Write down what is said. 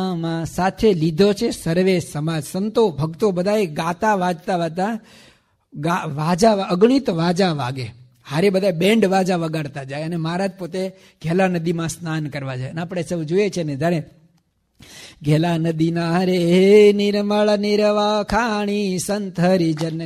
માં સાથે લીધો છે સર્વે સમાજ. સંતો ભક્તો બધાએ ગાતા વાજતા વાજા અગણિત વાજા વાગે, હારે બધા બેન્ડ વાજા વગાડતા જાય. અને મહારાજ પોતે ઘેલા નદીમાં સ્નાન કરવા જાય. અને આપણે સૌ જોઈએ છે ને, જાણે ઘેલા નદીના રે નિર્મળ નિર્વા ખાણી સંત હરિજન